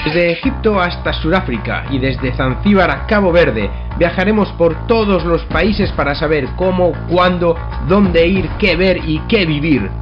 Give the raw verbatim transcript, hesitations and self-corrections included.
Desde Egipto hasta Sudáfrica y desde Zanzíbar a Cabo Verde viajaremos por todos los países para saber cómo, cuándo, dónde ir, qué ver y qué vivir.